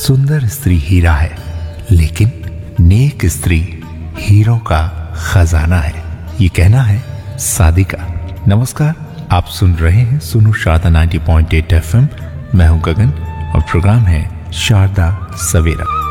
सुंदर स्त्री हीरा है, लेकिन नेक स्त्री हीरों का खजाना है। ये कहना है सादिका। नमस्कार, आप सुन रहे हैं सुनो शारदा 90.8 FM। मैं हूं गगन और प्रोग्राम है शारदा सवेरा।